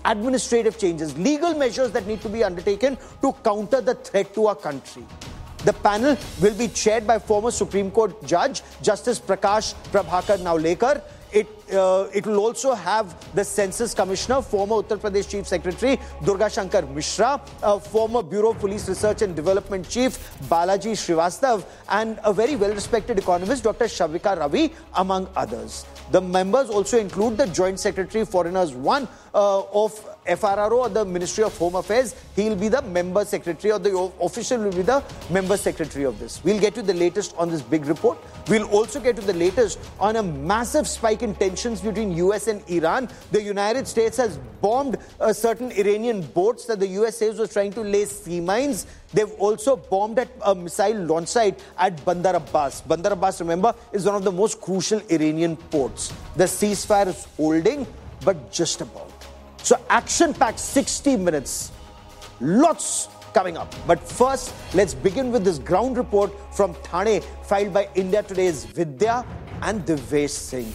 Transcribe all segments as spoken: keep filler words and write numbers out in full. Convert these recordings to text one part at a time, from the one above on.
administrative changes, legal measures that need to be undertaken to counter the threat to our country. The panel will be chaired by former Supreme Court Judge Justice Prakash Prabhakar Naulekar. It, uh, it will also have the Census Commissioner, former Uttar Pradesh Chief Secretary Durga Shankar Mishra, uh, former Bureau of Police Research and Development Chief Balaji Srivastav, and a very well-respected economist, Doctor Shavika Ravi, among others. The members also include the Joint Secretary Foreigners one uh, of F R R O or the Ministry of Home Affairs. He will be the member secretary, or the official will be the member secretary of this. We'll get you the latest on this big report. We'll also get to the latest on a massive spike in tensions between U S and Iran. The United States has bombed uh, certain Iranian boats that the U S says was trying to lay sea mines. They've also bombed at a missile launch site at Bandar Abbas. Bandar Abbas, remember, is one of the most crucial Iranian ports. The ceasefire is holding, but just about. So action-packed sixty minutes. Lots coming up. But first, let's begin with this ground report from Thane, filed by India Today's Vidya and Devesh Singh.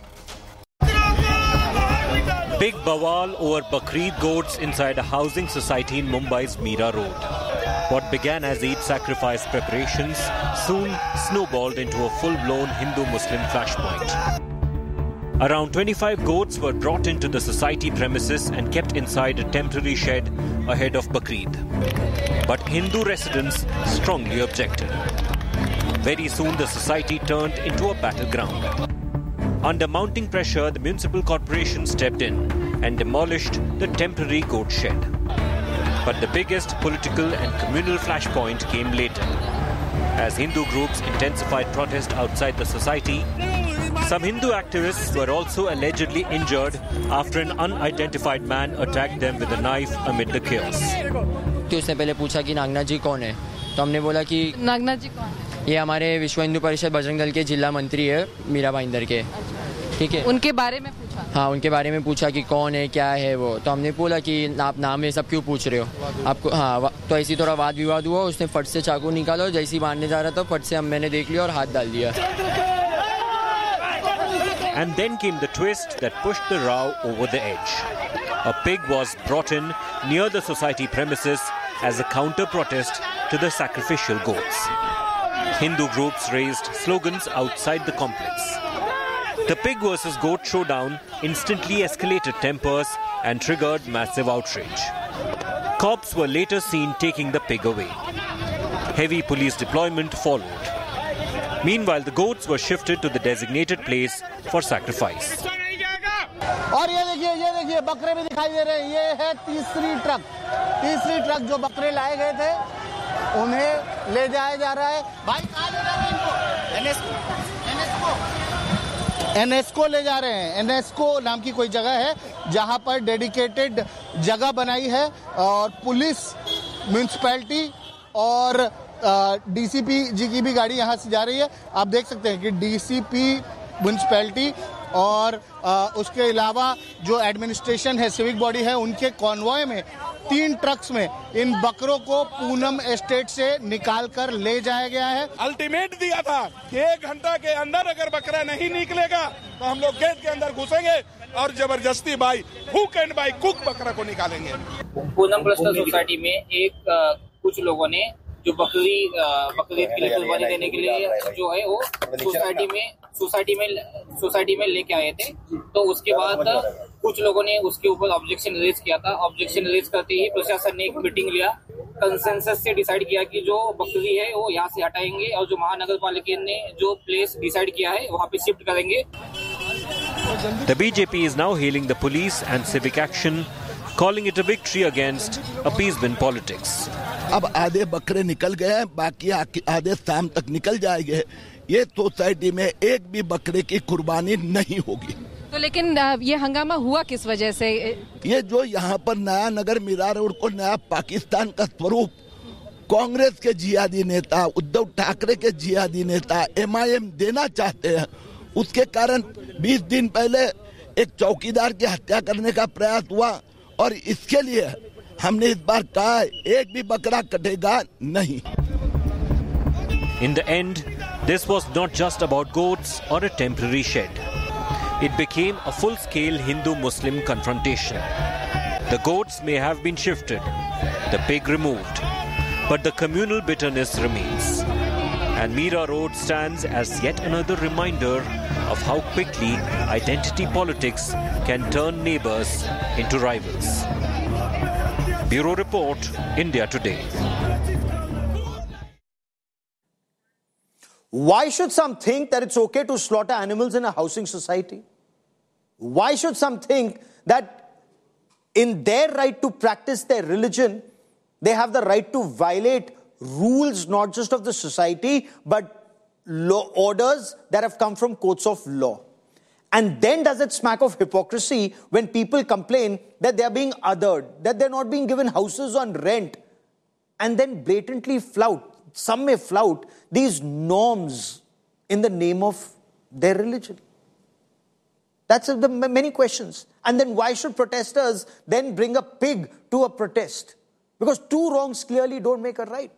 Big bawal over Bakrid goats inside a housing society in Mumbai's Mira Road. What began as Eid sacrifice preparations soon snowballed into a full-blown Hindu-Muslim flashpoint. Around twenty-five goats were brought into the society premises and kept inside a temporary shed ahead of Bakrid. But Hindu residents strongly objected. Very soon the society turned into a battleground. Under mounting pressure, the municipal corporation stepped in and demolished the temporary goat shed. But the biggest political and communal flashpoint came later. As Hindu groups intensified protest outside the society, some Hindu activists were also allegedly injured after an unidentified man attacked them with a knife amid the chaos. उसने पहले पूछा कि नागनाथ जी कौन है, तो हमने बोला कि नागनाथ जी कौन है? ये हमारे विश्व हिंदू परिषद बजरंग दल के जिला मंत्री है, मीरा भाईंदर के. ठीक है. उनके बारे में पूछा. हाँ, उनके बारे में पूछा कि कौन है, क्या है वो. तो हमने बोला कि आप नाम ये सब क्यों पूछ रहे हो आपको. हाँ, तो ऐसी थोड़ा वाद विवाद हुआ. उसने फट से चाकू निकाला और जैसे ही मारने जा रहा था, फट से हम मैंने देख लिया और हाथ डाल दिया. And then came the twist that pushed the row over the edge. A pig was brought in near the society premises as a counter-protest to the sacrificial goats. Hindu groups raised slogans outside the complex. The pig versus goat showdown instantly escalated tempers and triggered massive outrage. Cops were later seen taking the pig away. Heavy police deployment followed. Meanwhile, the goats were shifted to the designated place for sacrifice. और ये देखिए ये देखिए बकरे भी दिखाई दे रहे हैं. ये है तीसरी ट्रक तीसरी ट्रक जो बकरे लाए गए थे उन्हें ले जाया जा रहा है. भाई कहाँ ले जा रहे हैं इनको? एनएसको एनएसको एनएसको ले जा रहे हैं. एनएसको नाम की कोई जगह है जहां पर डेडिकेटेड जगह बनाई है और पुलिस, म्युनिसिपैलिटी और डीसीपी जी की भी गाड़ी यहां से जा रही है. आप देख सकते हैं कि डीसीपी, म्युनिसिपैलिटी और आ, उसके अलावा जो एडमिनिस्ट्रेशन है, सिविक बॉडी है, उनके कॉन्वॉय में तीन ट्रक्स में इन बकरों को पूनम एस्टेट से निकाल कर ले जाया गया है. अल्टीमेट दिया था कि एक घंटा के अंदर अगर बकरा नहीं निकलेगा तो हम लोग गेट के अंदर घुसेंगे और जबरदस्ती by hook and by cook बकरा को निकालेंगे. पूनम क्लस्टर सोसाइटी में एक आ, कुछ लोगों ने जो बकरी बकरीद के लिए कुर्बानी देने के लिए जो है वो सोसाइटी में सोसाइटी में सोसाइटी में लेके आए थे. तो उसके बाद कुछ लोगों ने उसके ऊपर ऑब्जेक्शन रेज किया था. ऑब्जेक्शन रेज करते ही प्रशासन ने एक मीटिंग लिया. कंसेंसस से डिसाइड किया कि जो बकरी है वो यहाँ से हटाएंगे और जो महानगर पालिका ने जो प्लेस डिसाइड किया है वहाँ पे शिफ्ट करेंगे. The B J P is now hailing the police and civic action, calling it a victory against appeasement politics. अब आधे बकरे निकल गए हैं, बाकी आधे शाम तक निकल जाएंगे. ये सोसाइटी में एक भी बकरे की कुर्बानी नहीं होगी. तो लेकिन ये हंगामा हुआ किस वजह से? ये जो यहाँ पर नया नगर मीरा रोड को नया पाकिस्तान का स्वरूप कांग्रेस के जिहादी नेता, उद्धव ठाकरे के जिहादी नेता, एमआईएम देना चाहते हैं, उसके कारण बीस दिन पहले एक चौकीदार की हत्या करने का प्रयास हुआ और इसके लिए हमने इस बार कहा एक भी बकरा कटेगा नहीं. In the end, this was not just about goats or a temporary shed. It became a full-scale Hindu-Muslim confrontation. The goats may have been shifted, the pig removed, but the communal bitterness remains. And Mira Road stands as yet another reminder of how quickly identity politics can turn neighbors into rivals. Bureau Report, India Today. Why should some think that it's okay to slaughter animals in a housing society? Why should some think that in their right to practice their religion, they have the right to violate rules not just of the society, but law orders that have come from courts of law? And then does it smack of hypocrisy when people complain that they are being othered, that they're not being given houses on rent, and then blatantly flout, some may flout these norms in the name of their religion? That's the many questions. And then why should protesters then bring a pig to a protest? Because two wrongs clearly don't make a right.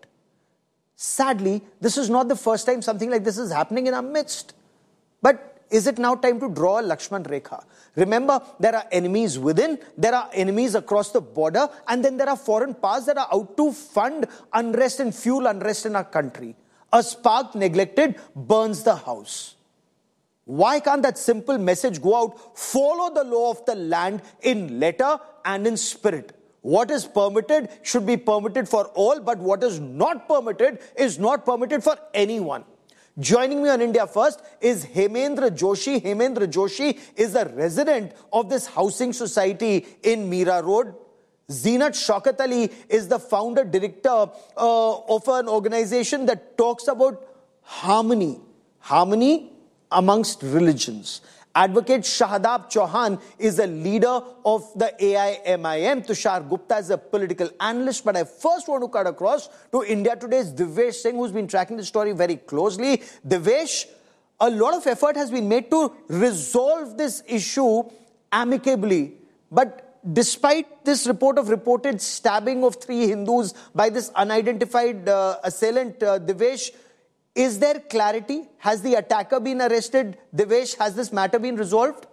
Sadly, this is not the first time something like this is happening in our midst. But is it now time to draw a Lakshman Rekha? Remember, there are enemies within, there are enemies across the border, and then there are foreign powers that are out to fund unrest and fuel unrest in our country. A spark neglected burns the house. Why can't that simple message go out? Follow the law of the land in letter and in spirit. What is permitted should be permitted for all, but what is not permitted is not permitted for anyone. Joining me on India First is Hemendra Joshi. Hemendra Joshi is a resident of this housing society in Mira Road. Zeenat Shaukat Ali is the founder director uh, of an organization that talks about harmony. Harmony amongst religions. Advocate Shahadab Chauhan is a leader of the A I M I M. Tushar Gupta is a political analyst. But I first want to cut across to India Today's Divyesh Singh, who's been tracking the story very closely. Divyesh, a lot of effort has been made to resolve this issue amicably. But despite this report of reported stabbing of three Hindus by this unidentified uh, assailant, uh, Divyesh, is there clarity? Has the attacker been arrested? Divyesh, has this matter been resolved?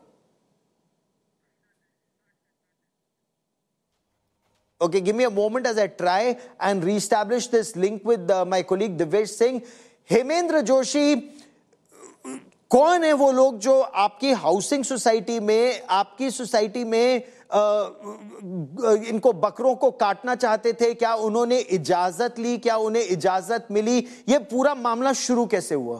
Okay, give me a moment as I try and reestablish this link with uh, my colleague Divyesh Singh. Hemendra Joshi, कौन है वो लोग जो आपकी housing society में, आपकी society में आ, इनको बकरों को काटना चाहते थे? क्या उन्होंने इजाजत ली? क्या उन्हें इजाजत मिली? ये पूरा मामला शुरू कैसे हुआ?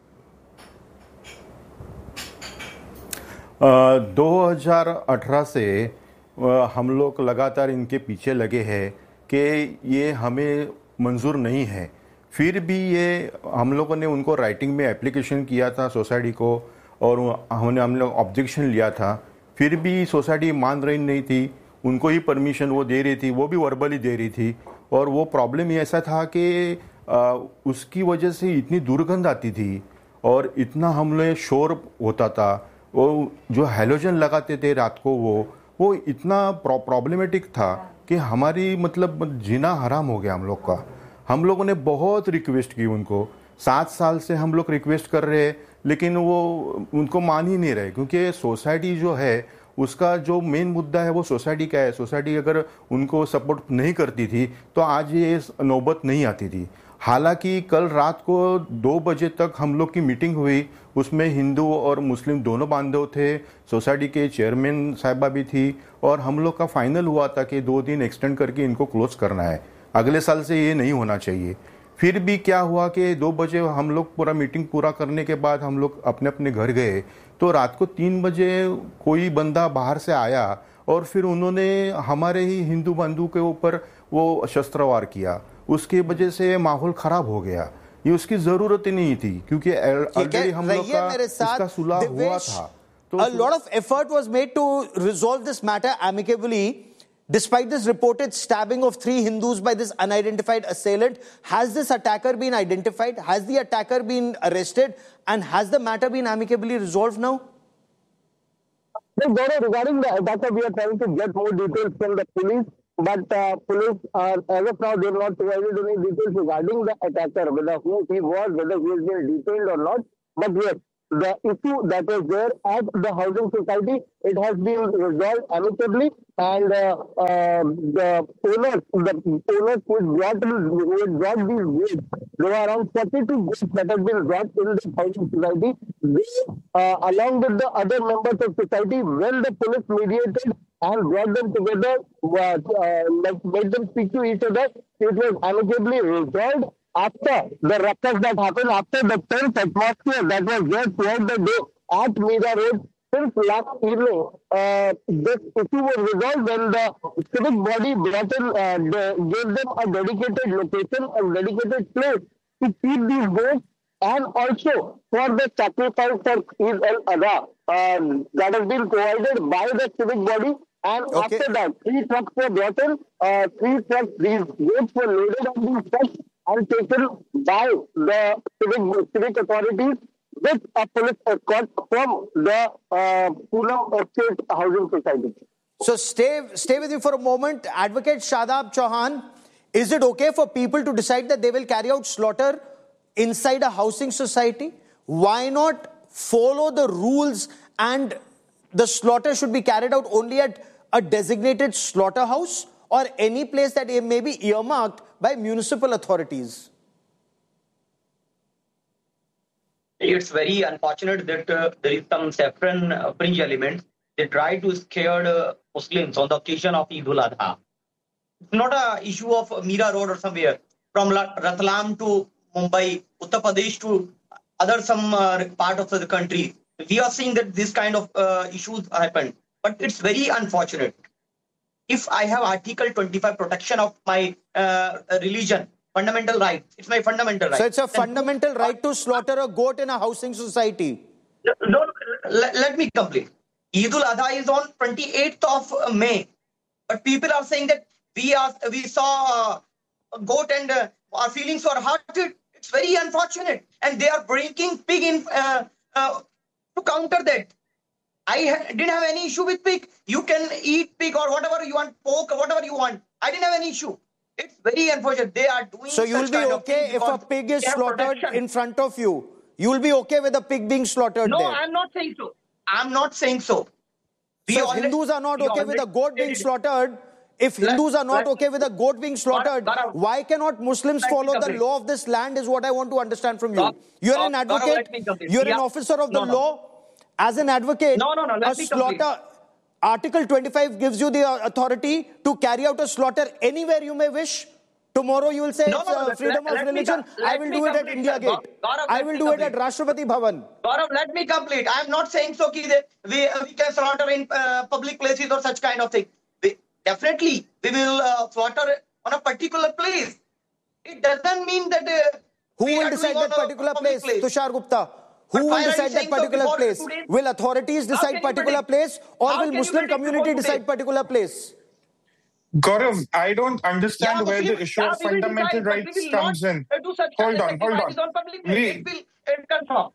दो हज़ार अठारह से आ, हम लोग लगातार इनके पीछे लगे हैं कि ये हमें मंजूर नहीं है. फिर भी ये हम लोगों ने उनको राइटिंग में एप्लीकेशन किया था सोसाइटी को, और हमने हम लोग ऑब्जेक्शन लिया था. फिर भी सोसाइटी मान रही नहीं थी. उनको ही परमिशन वो दे रही थी, वो भी वर्बली दे रही थी. और वो प्रॉब्लम ही ऐसा था कि उसकी वजह से इतनी दुर्गंध आती थी और इतना हमने शोर होता था. वो जो हैलोजन लगाते थे रात को, वो वो इतना प्रॉब्लमेटिक था कि हमारी मतलब जीना हराम हो गया हम लोग का. हम लोगों ने बहुत रिक्वेस्ट की उनको. सात साल से हम लोग रिक्वेस्ट कर रहे हैं, लेकिन वो उनको मान ही नहीं रहे. क्योंकि सोसाइटी जो है उसका जो मेन मुद्दा है वो सोसाइटी का है. सोसाइटी अगर उनको सपोर्ट नहीं करती थी तो आज ये नौबत नहीं आती थी. हालांकि कल रात को दो बजे तक हम लोग की मीटिंग हुई. उसमें हिंदू और मुस्लिम दोनों बांधव थे, सोसाइटी के चेयरमैन साहिबा भी थी, और हम लोग का फाइनल हुआ था कि दो दिन एक्सटेंड करके इनको क्लोज करना है. अगले साल से ये नहीं होना चाहिए. फिर भी क्या हुआ कि दो बजे हम लोग पूरा मीटिंग पूरा करने के बाद हम लोग अपने अपने घर गए. तो रात को तीन बजे कोई बंदा बाहर से आया और फिर उन्होंने हमारे ही हिंदू बंधु के ऊपर वो शस्त्रवार किया. उसकी वजह से माहौल खराब हो गया. ये उसकी जरूरत ही नहीं थी, क्योंकि ऑलरेडी हम लोग का इसका सुलह हुआ था. तो a lot of effort was made to resolve this matter amicably. Despite this reported stabbing of three Hindus by this unidentified assailant, has this attacker been identified? Has the attacker been arrested? And has the matter been amicably resolved now? Regarding the attacker, we are trying to get more details from the police. But uh, police, uh, as of now, they have not provided any details regarding the attacker, whether who he was, whether he has been detained or not. But yes, the issue that was there at the housing society, it has been resolved amicably, and uh, uh, the owners, the owners who brought, who had brought these goods, there were around forty-two goods that have been brought in the housing society. They, uh, along with the other members of society, when the police mediated and brought them together, uh, uh, like made them speak to each other, it was amicably resolved. After the ruckus that happened, after the tense atmosphere that was there throughout the day at Mira Road, since last evening, uh, this issue was resolved when the civic body brought in, uh, the, gave them a dedicated location, a dedicated place to keep these boats, and also for the sacrifice for Eid al-Adha um, that has been provided by the civic body. And okay. After that, three trucks were brought in, uh, three trucks, these boats were loaded on these trucks and taken by the civic, civic authorities with a police escort from the uh, Poonam State Housing Society. So stay, stay with you for a moment. Advocate Shadab Chauhan, is it okay for people to decide that they will carry out slaughter inside a housing society? Why not follow the rules and the slaughter should be carried out only at a designated slaughterhouse or any place that may be earmarked by municipal authorities? It's very unfortunate that uh, there is some saffron uh, fringe elements. They try to scare uh, Muslims on the occasion of Eid al-Adha. It's not an issue of Mira Road or somewhere. From Ratlam to Mumbai, Uttar Pradesh to other some uh, part of the country, we are seeing that this kind of uh, issues happen. But it's very unfortunate. If I have Article twenty-five protection of my uh, religion, fundamental right, it's my fundamental right. So it's a fundamental right to slaughter a goat in a housing society. No, let, let me complete. Eid al-Adha is on twenty-eighth of May. But people are saying that we are we saw a goat and uh, our feelings were hurted. It's very unfortunate. And they are breaking pig in uh, uh, to counter that. I ha didn't have any issue with pig. You can eat pig or whatever you want, pork or whatever you want. I didn't have any issue. It's very unfortunate. They are doing So you'll be okay if a pig is slaughtered in front of you? You'll be okay with a pig being slaughtered no, there? No, I'm not saying so. I'm not saying so. We so if Hindus are not okay with a goat being slaughtered, if Hindus are not okay with a goat being slaughtered, why cannot Muslims follow the law of this land is what I want to understand from you. You're an advocate, you're an officer of the law. As an advocate, no, no, no, a slaughter, Article twenty-five gives you the authority to carry out a slaughter anywhere you may wish. Tomorrow you will say no, it's no, no, uh, freedom let, of let religion. Me, I will do it at India Gate. Gaurav, I will do complete. it at Rashtrapati Bhavan. Gaurav, let me complete. I am not saying so ki we, uh, we can slaughter in uh, public places or such kind of thing. We, definitely, we will uh, slaughter on a particular place. It doesn't mean that... Uh, Who will decide that particular place, place, Tushar Gupta? Who will decide that particular so place? Will authorities decide particular place or will Muslim community decide particular place? Gaurav, I don't understand yeah, where Muslim, the issue yeah, of fundamental decide, rights comes in. Hold on, hold on. on we, it will, it confirm.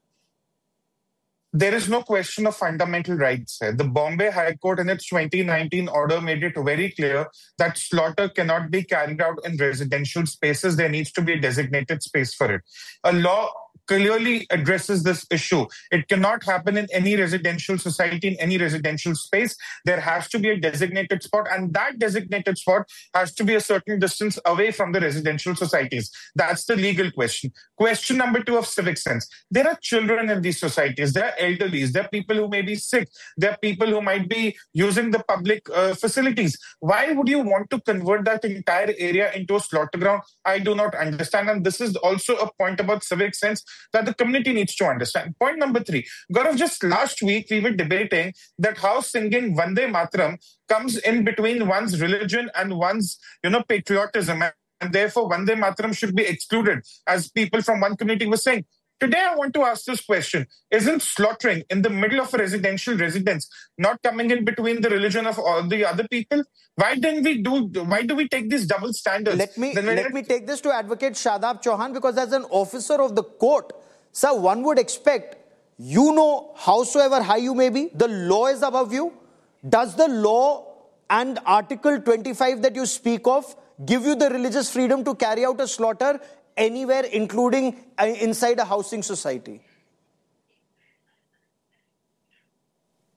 There is no question of fundamental rights here. The Bombay High Court in its twenty nineteen order made it very clear that slaughter cannot be carried out in residential spaces. There needs to be a designated space for it. A law clearly addresses this issue. It cannot happen in any residential society, in any residential space. There has to be a designated spot, and that designated spot has to be a certain distance away from the residential societies. That's the legal question. Question number two of civic sense. There are children in these societies. There are elderlies. There are people who may be sick. There are people who might be using the public uh, facilities. Why would you want to convert that entire area into a slaughter ground? I do not understand. And this is also a point about civic sense that the community needs to understand. Point number three. Gaurav, just last week we were debating that how singing Vande Mataram comes in between one's religion and one's, you know, patriotism. And therefore Vande Mataram should be excluded, as people from one community were saying. Today I want to ask this question. Isn't slaughtering in the middle of a residential residence not coming in between the religion of all the other people? Why didn't we do, why do we take these double standards? Let me, let me take this to Advocate Shadab Chauhan, because as an officer of the court, sir, one would expect, you know, howsoever high you may be, the law is above you. Does the law and Article twenty-five that you speak of give you the religious freedom to carry out a slaughter anywhere, including inside a housing society?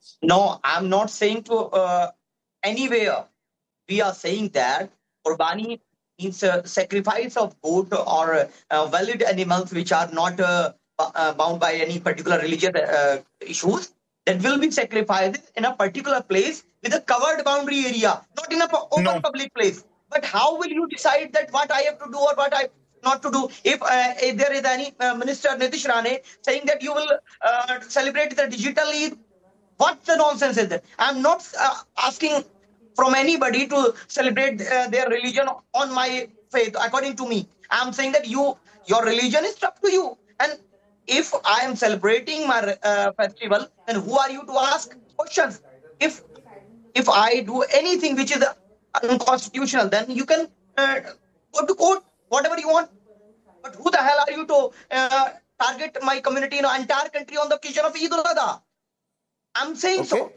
No, I'm not saying to uh, anywhere. We are saying that Qurbani means uh, sacrifice of goat or uh, valid animals which are not uh, uh, bound by any particular religious uh, issues, that will be sacrificed in a particular place with a covered boundary area, not in a pu- open No. public place. But how will you decide that what I have to do or what I not to do? If, uh, if there is any uh, minister Nitish Rane saying that you will uh, celebrate the digital Eid, what the nonsense is that? I'm not uh, asking from anybody to celebrate uh, their religion on my faith, according to me. I'm saying that you, your religion is up to you. And if I am celebrating my uh, festival, then who are you to ask questions? If if I do anything which is unconstitutional, then you can uh, go to court, whatever you want. But who the hell are you to uh, target my community in the entire country on the occasion of Eid al-Adha? I'm saying Okay. so.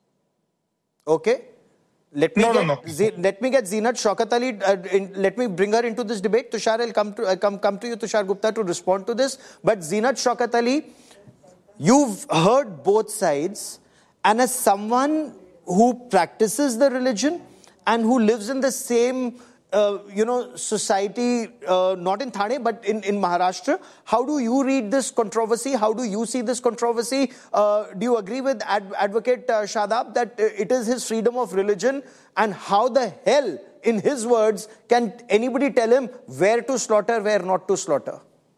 Okay. Let me No, no, get no. Ze- let me get Zeenat Shaukat Ali. Uh, in, let me bring her into this debate. Tushar, I'll come to uh, come come to you, Tushar Gupta, to respond to this. But Zeenat Shaukat Ali, you've heard both sides, and as someone who practices the religion and who lives in the same uh, you know society, uh, not in Thane but in in Maharashtra, how do you read this controversy? How do you see this controversy? Uh, do you agree with Ad- Advocate uh, Shadab that uh, it is his freedom of religion, and how the hell, in his words, can anybody tell him where to slaughter, where not to slaughter?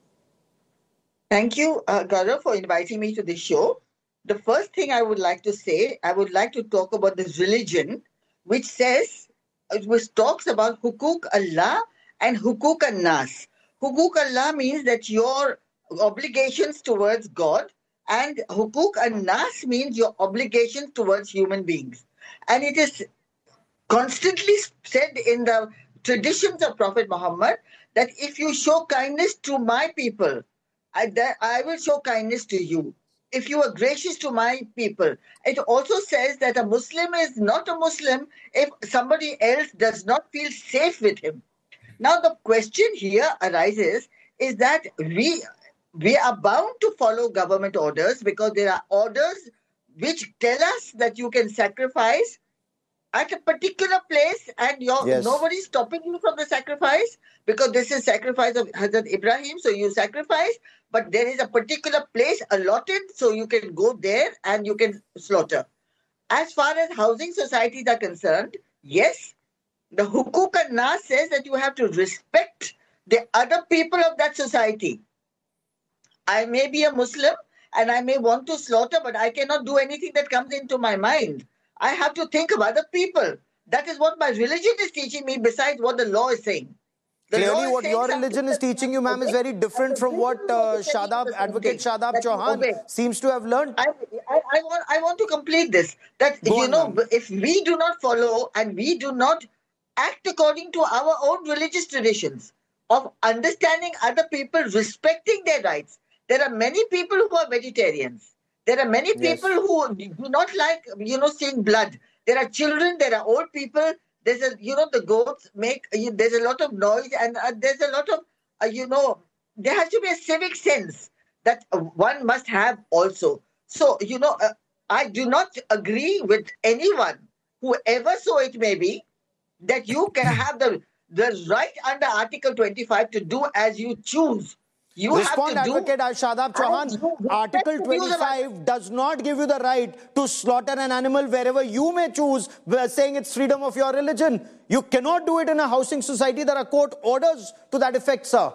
Thank you, uh, Gaurav, for inviting me to this show. The first thing I would like to say, I would like to talk about this religion, which says, which talks about hukuk Allah and hukuk an-nas. Hukuk Allah means that your obligations towards God, and hukuk an-nas means your obligations towards human beings. And it is constantly said in the traditions of Prophet Muhammad that if you show kindness to my people, I, that I will show kindness to you. If you are gracious to my people. It also says that a Muslim is not a Muslim if somebody else does not feel safe with him. Now the question here arises is that we we are bound to follow government orders because there are orders which tell us that you can sacrifice at a particular place and you're, Yes. nobody's stopping you from the sacrifice because this is sacrifice of Hazrat Ibrahim, so you sacrifice, but there is a particular place allotted so you can go there and you can slaughter. As far as housing societies are concerned, yes, the Hukuk an-Nas says that you have to respect the other people of that society. I may be a Muslim and I may want to slaughter, but I cannot do anything that comes into my mind. I have to think of other people. That is what my religion is teaching me besides what the law is saying. The law Clearly, is what saying your something religion is that- teaching you, ma'am, is very different from what uh, Shadab, Advocate Shadab That you Chauhan obey. seems to have learned. I, I, I, want, I want to complete this. That, Go you on, know, ma'am. if we do not follow and we do not act according to our own religious traditions of understanding other people, respecting their rights, there are many people who are vegetarians. There are many Yes. people who do not like, you know, seeing blood. There are children, there are old people. There's a, you know, the goats make, you, there's a lot of noise and uh, there's a lot of, uh, you know, there has to be a civic sense that uh, one must have also. So, you know, uh, I do not agree with anyone, whoever so it may be, that you can have the, the right under Article twenty-five to do as you choose. You Respond, have to Advocate do Shadab as you Chauhan. respect Article the views of twenty-five does not give you the right to slaughter an animal wherever you may choose, uh, saying it's freedom of your religion. You cannot do it in a housing society. There are court orders to that effect, sir.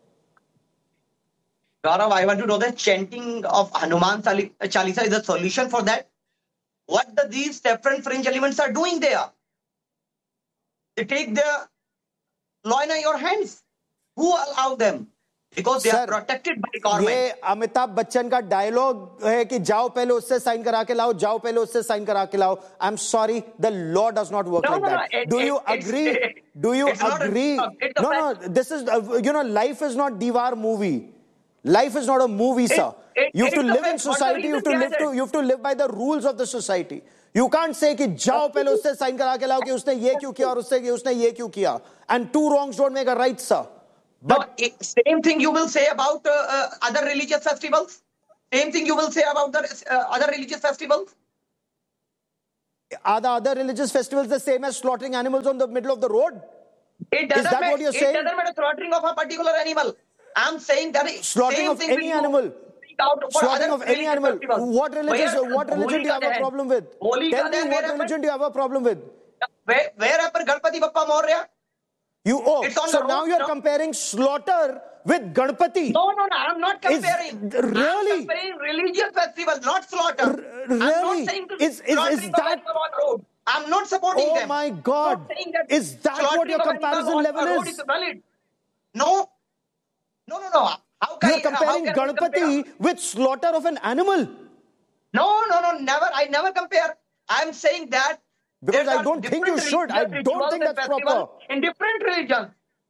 Gaurav, I want to know that chanting of Hanuman Chali- Chalisa is a solution for that. What the, these different fringe elements are doing there? They take the law in your hands. Who allow them? Because they Sir, are protected by government. ये अमिताभ बच्चन का dialogue है कि जाओ पहले उससे sign करा के लाओ, जाओ पहले उससे साइन करा के लाओ. I'm sorry, the law does not work No, like no, no, that. it- Do it- you it's- agree? Do you it's not a- agree? it's a No, no, this is, uh, you know, life is not Diwar movie. Life is not a movie, sir. it- You have it to is a live in fact. What's the society. You have to reason live behind to. You have to live by the rules of the society. You can't say कि जाओ पहले उससे sign करा के लाओ कि उसने ये क्यों किया और उससे कि उसने ये क्यों किया. And two wrongs don't make a right, sir. But no, it, same thing you will say about uh, uh, other religious festivals. Same thing you will say about the uh, other religious festivals. Are the other religious festivals the same as slaughtering animals on the middle of the road? It doesn't Is that matter, what you're it saying? doesn't matter slaughtering of a particular animal. I'm saying that slaughtering of any animal. Slaughtering of any animal. What religion? What religion do you have a problem with? Tell me what religion do you have a problem with? Where where पर गणपति बप्पा मर रहा? You oh, so now you're comparing slaughter with Ganpati. No, no, no, I'm not comparing. Is, really? I'm comparing religious festival, not slaughter. R- really? I'm not saying to is, is, is that... on road. I'm not supporting oh them. Oh my God. That is that what your comparison level is? is valid. No. No, no, no. How can you're comparing how can Ganpati with slaughter of an animal. No, no, no, never. I never compare. I'm saying that because I don't think you should. I don't think that's proper. In different religions.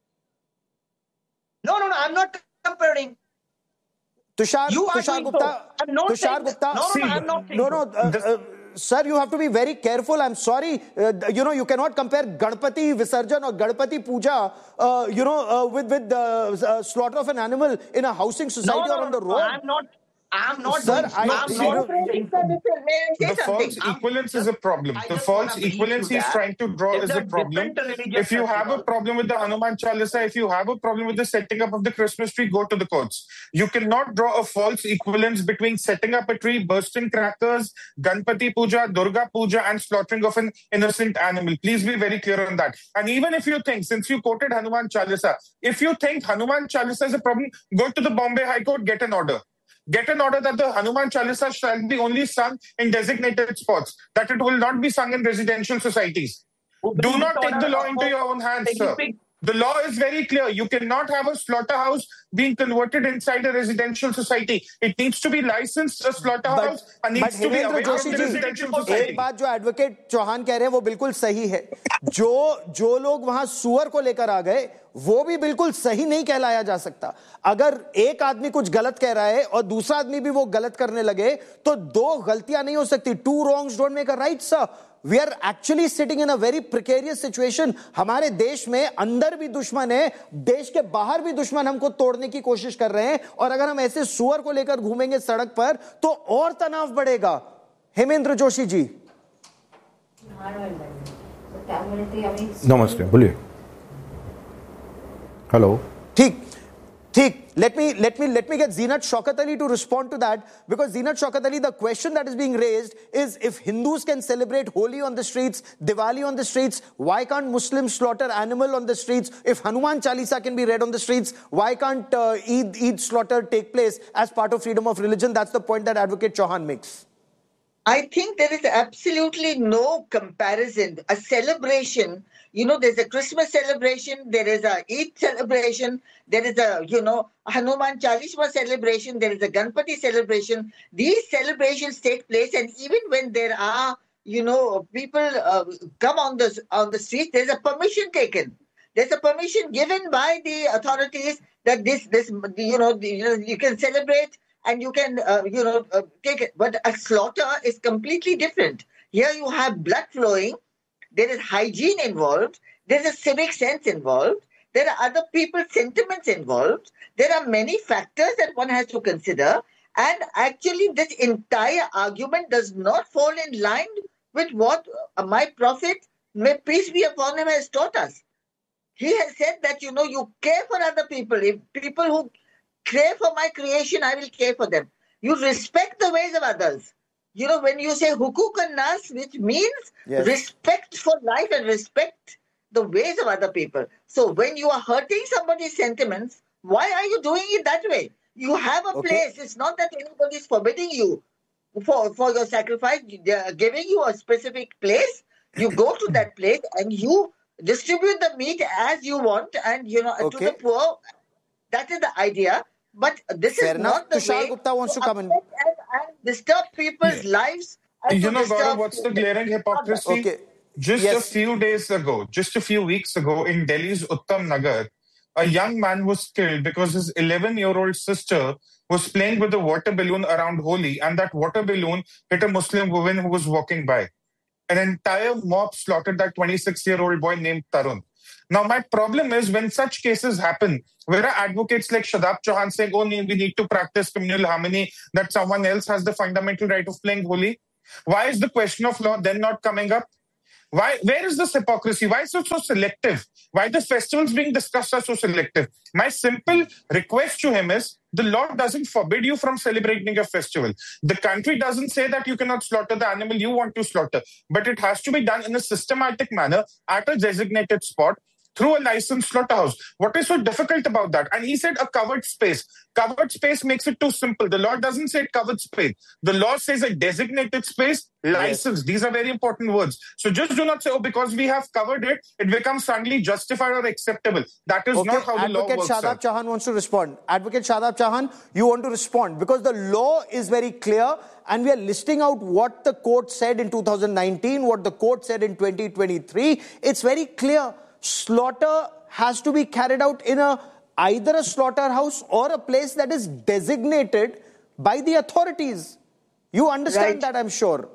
No, no, no. I'm not comparing. Tushar, you Tushar Gupta. So. I'm not Tushar Gupta. No, no, no, I'm not no, no. Uh, uh, sir, you have to be very careful. I'm sorry. Uh, you know, you cannot compare Ganpati Visarjan or Ganpati Puja, uh, you know, uh, with with the uh, slaughter of an animal in a housing society no, no, or on the road. I'm not. I'm not. Sir, I, I'm no, not. The false equivalence is a problem. The false equivalence he's trying to draw is a problem. If you have a problem with the Hanuman Chalisa, if you have a problem with the setting up of the Christmas tree, go to the courts. You cannot draw a false equivalence between setting up a tree, bursting crackers, Ganpati Puja, Durga Puja, and slaughtering of an innocent animal. Please be very clear on that. And even if you think, since you quoted Hanuman Chalisa, if you think Hanuman Chalisa is a problem, go to the Bombay High Court, get an order. Get an order that the Hanuman Chalisa shall be only sung in designated spots, that it will not be sung in residential societies. Do not take the law into your own hands, sir. The law is very clear. You cannot have a slaughterhouse being converted inside a residential society. It needs to be licensed, a slaughterhouse, but, and needs to be away from the residential society. एक बात जो advocate Chauhan कह रहे हैं वो बिल्कुल सही है. जो जो लोग वहां सुअर को लेकर आ गए वो भी बिल्कुल सही नहीं कहलाया जा सकता. अगर एक आदमी कुछ गलत कह रहा है और दूसरा आदमी भी वो गलत करने लगे तो दो गलतियां नहीं हो सकती. Two wrongs don't make a right, sir. We are actually sitting in a very precarious situation. हमारे देश में अंदर भी दुश्मन है, देश के बाहर भी दुश्मन हमको तोड़ने की कोशिश कर रहे हैं, और अगर हम ऐसे सुअर को लेकर घूमेंगे सड़क पर तो और तनाव बढ़ेगा. हेमेंद्र जोशी जी. नमस्ते, बोलिए. हेलो. ठीक ठीक let me let me let me get Zeenat Shaukat Ali to respond to that, because Zeenat Shaukat Ali, the question that is being raised is, if Hindus can celebrate Holi on the streets, Diwali on the streets, why can't Muslims slaughter animal on the streets? If Hanuman Chalisa can be read on the streets, why can't uh, Eid Eid slaughter take place as part of freedom of religion? That's the point that Advocate Chauhan makes. I think there is absolutely no comparison. A celebration, you know, there's a Christmas celebration, there is a Eid celebration, there is a, you know, Hanuman Chalisa celebration, there is a Ganpati celebration. These celebrations take place, and even when there are, you know, people uh, come on the, on the street, there's a permission taken. There's a permission given by the authorities that this, this you know, you can celebrate and you can, uh, you know, uh, take it. But a slaughter is completely different. Here you have blood flowing. There is hygiene involved. There's a civic sense involved. There are other people's sentiments involved. There are many factors that one has to consider. And actually, this entire argument does not fall in line with what my Prophet, may peace be upon him, has taught us. He has said that, you know, you care for other people. If people who care for my creation, I will care for them. You respect the ways of others. You know, when you say hukuk an-nas, which means yes. respect for life and respect the ways of other people. So when you are hurting somebody's sentiments, why are you doing it that way? You have a okay. place. It's not that anybody is forbidding you for, for your sacrifice. They are giving you a specific place. You go to that place and you distribute the meat as you want, and, you know, okay. to the poor. That is the idea. But this Fair is enough. not the Tushar way Gupta wants to, to come in. And, and disturb people's yeah. lives. You know, Gaurav, what's the glaring hypocrisy? Okay. Just yes. a few days ago, just a few weeks ago, in Delhi's Uttam Nagar, a young man was killed because his eleven-year-old sister was playing with a water balloon around Holi, and that water balloon hit a Muslim woman who was walking by. An entire mob slaughtered that twenty-six-year-old boy named Tarun. Now, my problem is when such cases happen, where are advocates like Shadab Chauhan saying, oh, we need to practice communal harmony, that someone else has the fundamental right of playing Holi? Why is the question of law then not coming up? Why? Where is this hypocrisy? Why is it so selective? Why the festivals being discussed are so selective? My simple request to him is, the law doesn't forbid you from celebrating a festival. The country doesn't say that you cannot slaughter the animal you want to slaughter, but it has to be done in a systematic manner at a designated spot through a licensed slaughterhouse. What is so difficult about that? And he said a covered space. Covered space makes it too simple. The law doesn't say covered space. The law says a designated space, licensed. Yes. These are very important words. So just do not say, oh, because we have covered it, it becomes suddenly justified or acceptable. That is okay. not how the Advocate law works. Advocate Shadab Chauhan wants to respond. Advocate Shadab Chauhan, you want to respond because the law is very clear and we are listing out what the court said in two thousand nineteen, what the court said in twenty twenty-three. It's very clear. Slaughter has to be carried out in a either a slaughterhouse or a place that is designated by the authorities. You understand right. that, I'm sure.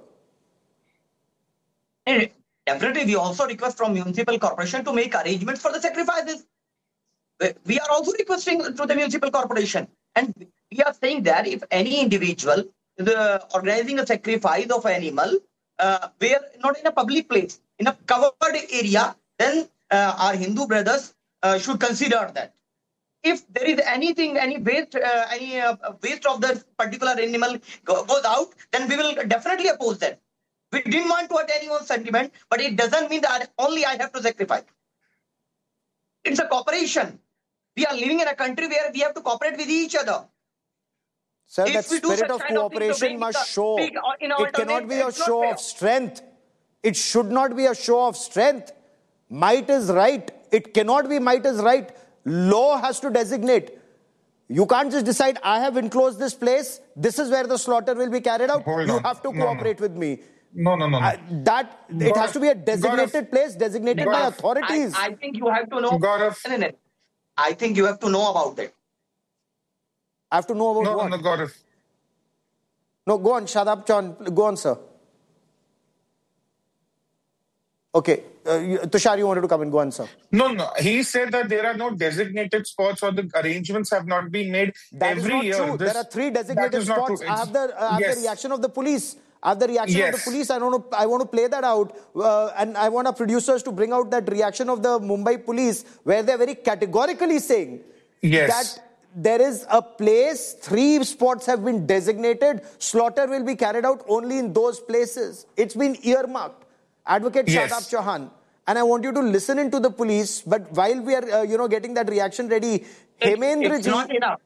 And definitely, we also request from municipal corporation to make arrangements for the sacrifices. We are also requesting to the municipal corporation. And we are saying that if any individual is uh, organizing a sacrifice of an animal, uh, where not in a public place, in a covered area, then uh, our Hindu brothers uh, should consider that. If there is anything, any waste, uh, any uh, waste of the particular animal go, goes out, then we will definitely oppose that. We didn't want to hurt anyone's sentiment, but it doesn't mean that only I have to sacrifice. It's a cooperation. We are living in a country where we have to cooperate with each other. Sir, if that spirit of cooperation must show. It cannot be a show of strength. It should not be a show of strength. Might is right. It cannot be might is right. Law has to designate. You can't just decide, I have enclosed this place, this is where the slaughter will be carried out. Hold you on. have to no, cooperate no. with me. No, no, no. no. Uh, that, Gaurav, it has to be a designated Gaurav, place, designated Gaurav, by authorities. I, I think you have to know. Gaurav. I think you have to know about it. I have to know about no, what? No, no, Gaurav. No, go on, Shadab Chauhan. Go on, sir. Okay. Uh, Tushar, you wanted to come in. Go on, sir. No, no. He said that there are no designated spots or the arrangements have not been made that every is not year. True. This, there are three designated spots. I have, the, uh, I have yes. the reaction of the police. I have the reaction yes. of the police. I want to, I want to play that out. Uh, and I want our producers to bring out that reaction of the Mumbai police where they're very categorically saying yes. that there is a place, three spots have been designated. Slaughter will be carried out only in those places. It's been earmarked. Advocate yes. Shadab Chauhan. And I want you to listen into the police. But while we are, uh, you know, getting that reaction ready, Hemendra It's not enough.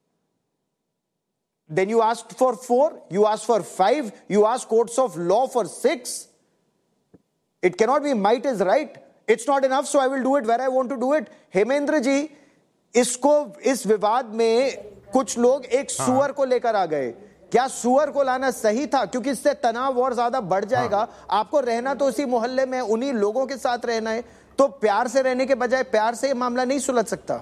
Then you asked for four, you asked for five, you asked courts of law for six. It cannot be might is right. It's not enough, so I will do it where I want to do it. Hemendra ji, isko, is विवाद में कुछ लोग एक सुअर को लेकर आ गए. क्या सुअर को लाना सही था? क्योंकि इससे तनाव और ज्यादा बढ़ जाएगा. आपको रहना तो उसी मोहल्ले में उन्हीं लोगों के साथ रहना है. तो प्यार से रहने के बजाय प्यार से ये मामला नहीं सुलझ सकता.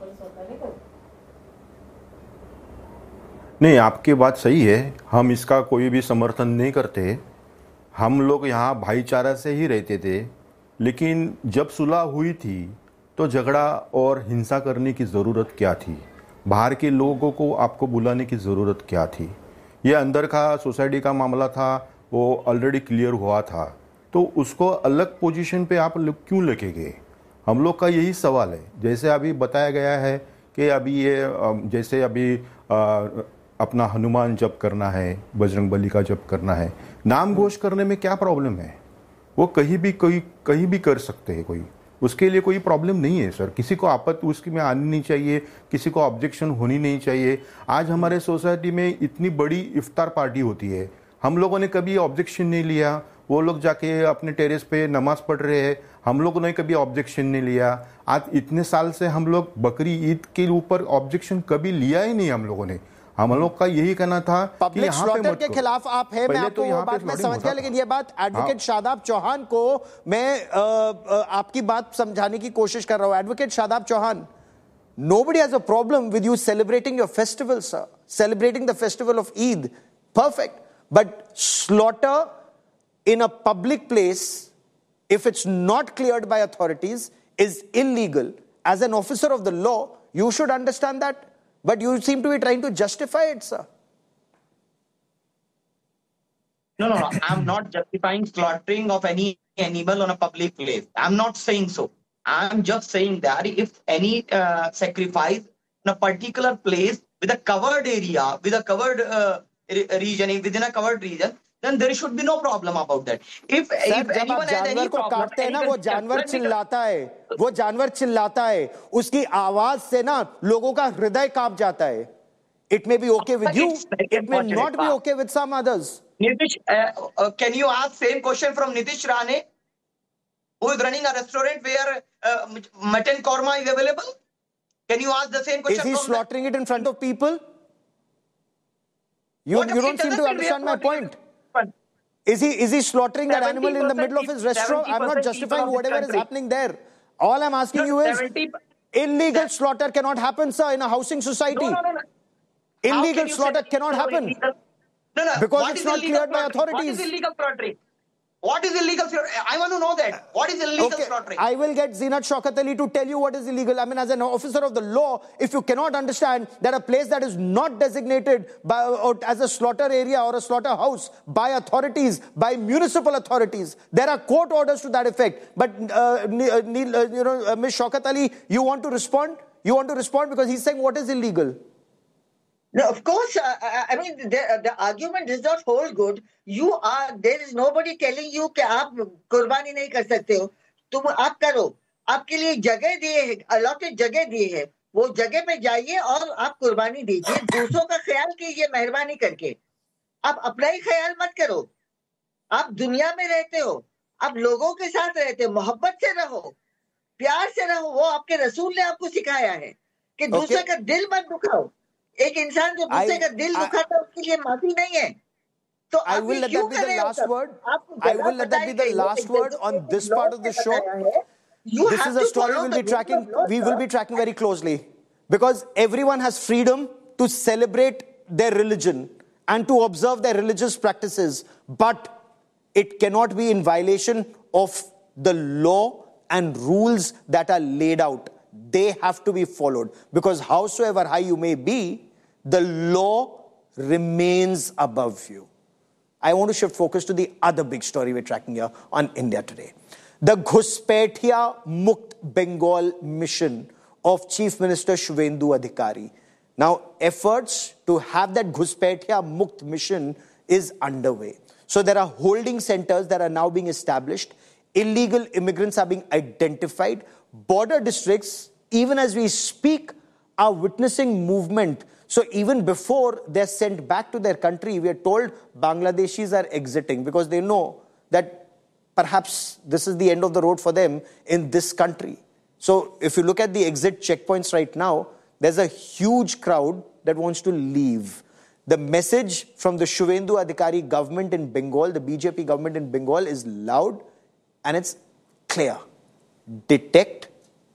नहीं, आपकी बात सही है. हम इसका कोई भी समर्थन नहीं करते. हम लोग यहाँ भाईचारा से ही रहते थे. लेकिन जब सुलह हुई थी तो झगड़ा और हिंसा करने की ज़रूरत क्या थी? बाहर के लोगों को आपको बुलाने की ज़रूरत क्या थी? ये अंदर का सोसाइटी का मामला था, वो ऑलरेडी क्लियर हुआ था. तो उसको अलग पोजीशन पे आप लोग क्यों लेके गए? हम लोग का यही सवाल है. जैसे अभी बताया गया है कि अभी ये जैसे अभी आ, अपना हनुमान जप करना है, बजरंग बली का जप करना है, नाम घोष करने में क्या प्रॉब्लम है? वो कहीं भी कोई कहीं भी कर सकते हैं. कोई उसके लिए कोई प्रॉब्लम नहीं है सर. किसी को आपत्ति उसकी में आनी नहीं चाहिए, किसी को ऑब्जेक्शन होनी नहीं चाहिए. आज हमारे सोसाइटी में इतनी बड़ी इफ्तार पार्टी होती है, हम लोगों ने कभी ऑब्जेक्शन नहीं लिया. वो लोग जाके अपने टेरेस पे नमाज पढ़ रहे हैं, हम लोगों ने कभी ऑब्जेक्शन नहीं लिया. आज इतने साल से हम लोग बकरी ईद के ऊपर ऑब्जेक्शन कभी लिया ही नहीं. हम लोगों ने हम लोग का यही कहना था कि यहाँ पे मत के खिलाफ आप है. मैं आपको तो बात में समझ गया, लेकिन ये बात एडवोकेट शादाब चौहान को मैं आ, आ, आपकी बात समझाने की कोशिश कर रहा हूं. Advocate Shadab Chauhan, nobody has a problem with you celebrating your festival, sir. Celebrating the festival of Eid, perfect. But slaughter in a public place, if it's not cleared by authorities, is illegal. As an officer of the law, you should understand that. But you seem to be trying to justify it, sir. No, no, no. I'm not justifying slaughtering of any animal on a public place. I'm not saying so. I'm just saying that if any uh, sacrifice in a particular place with a covered area, with a covered uh, re- region, within a covered region, then there should be no problem about that. If, Sir, if जब anyone आप has जानवर any को problem, काटते हैं ना, any वो जानवर concern, चिल्लाता है, वो जानवर चिल्लाता है, उसकी आवाज से ना लोगों का हृदय कांप जाता है. It may be okay with you, it may not be okay with some others. Nitish, uh, uh, can you ask same question from Nitish Rane, who is running a restaurant where uh, mutton korma is available? Can you ask the same question? Is he from slaughtering it in front of people? You, you don't seem to understand my point. Is he is he slaughtering that animal in the middle of his restaurant? I'm not justifying whatever is happening there. All I'm asking you is, illegal slaughter cannot happen, sir, in a housing society. No, no, no, no. Illegal slaughter cannot happen. No, no. Because what it's is not cleared by slaughtering? authorities. What is illegal slaughtering? What is illegal slaughtering? I want to know that. What is illegal okay, slaughtering? I will get Zeenat Shaukat Ali to tell you what is illegal. I mean, as an officer of the law, if you cannot understand that a place that is not designated by, or as a slaughter area or a slaughterhouse by authorities, by municipal authorities, there are court orders to that effect. But, uh, uh, you know, uh, Miz Shaukat Ali, you want to respond? You want to respond because he's saying what is illegal? No, of course. Uh, I mean, the, the argument does not hold good. You are there is nobody telling you कि आप कुर्बानी नहीं कर सकते हो. तुम आप करो. आपके लिए जगह दिए है, allotted जगह दिए है. वो जगह पे जाइए और आप कुर्बानी दीजिए. दूसरों का ख्याल कीजिए मेहरबानी करके. आप अपना ही ख्याल मत करो. आप दुनिया में रहते हो. आप लोगों के साथ रहते हो. मोहब्बत से रहो. प्यार से रहो. वो आपके रसूल ने आपको सिखाया है कि दूसरे का दिल मत दुखाओ. एक इंसान जो दूसरे का दिल दुखाता है उसके लिए माफी नहीं है. So I will let that be the last word. I will let that be the last word on this part of the show. This is a story we'll be tracking. We will be tracking very closely because everyone has freedom to celebrate their religion and to observe their religious practices, but it cannot be in violation of the law and rules that are laid out. They have to be followed because howsoever high you may be, the law remains above you. I want to shift focus to the other big story we're tracking here on India Today. The Ghuspatia Mukt Bengal mission of Chief Minister Shubhendu Adhikari. Now, efforts to have that Ghuspatia Mukt mission is underway. So there are holding centers that are now being established. Illegal immigrants are being identified. Border districts, even as we speak, are witnessing movement. So even before they're sent back to their country, we are told Bangladeshis are exiting because they know that perhaps this is the end of the road for them in this country. So if you look at the exit checkpoints right now, there's a huge crowd that wants to leave. The message from the Shubhendu Adhikari government in Bengal, the B J P government in Bengal, is loud and it's clear. Detect,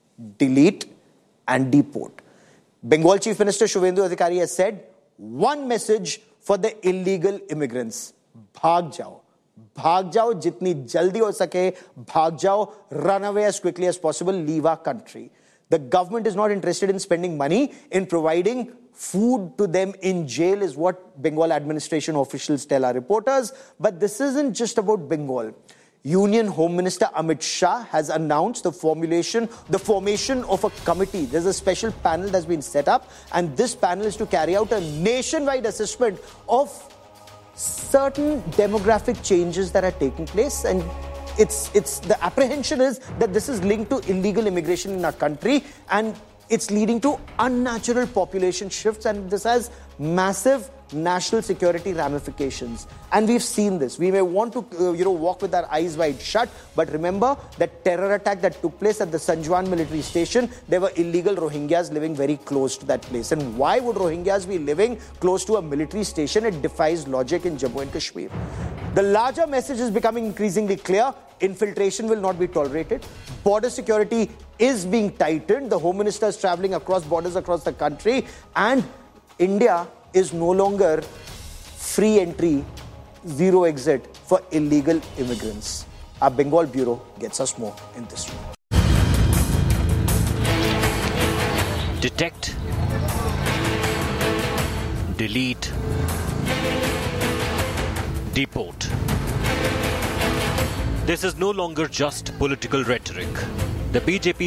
delete and deport. Bengal Chief Minister Shubhendu Adhikari has said, one message for the illegal immigrants. Bhag jao. Bhag jao jitni jaldi ho sake. Bhag jao. Run away as quickly as possible. Leave our country. The government is not interested in spending money in providing food to them in jail is what Bengal administration officials tell our reporters. But this isn't just about Bengal. Union Home Minister Amit Shah has announced the formulation, the formation of a committee. There's a special panel that's been set up, and this panel is to carry out a nationwide assessment of certain demographic changes that are taking place. And it's it's the apprehension is that this is linked to illegal immigration in our country, and it's leading to unnatural population shifts, and this has massive national security ramifications. And we've seen this. We may want to, uh, you know, walk with our eyes wide shut, but remember that terror attack that took place at the Sanjwan military station, there were illegal Rohingyas living very close to that place. And why would Rohingyas be living close to a military station? It defies logic in Jammu and Kashmir. The larger message is becoming increasingly clear. Infiltration will not be tolerated. Border security is being tightened. The Home Minister is traveling across borders across the country, and India is no longer free entry, zero exit for illegal immigrants. Our Bengal Bureau gets us more in this room. Detect, delete, deport. This is no longer just political rhetoric. The B J P